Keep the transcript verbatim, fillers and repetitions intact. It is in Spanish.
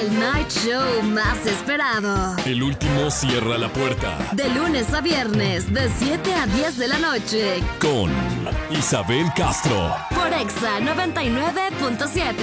El night show más esperado. El último cierra la puerta. De lunes a viernes, de siete a diez de la noche. Con Isabel Castro. Por Exa noventa y nueve punto siete.